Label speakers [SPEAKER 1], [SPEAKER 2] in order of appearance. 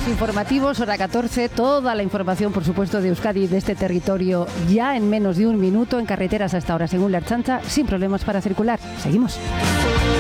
[SPEAKER 1] Informativos, hora 14, toda la información, por supuesto, de Euskadi y de este territorio ya en menos de un minuto en carreteras hasta ahora, según la Ertzaintza, sin problemas para circular. Seguimos.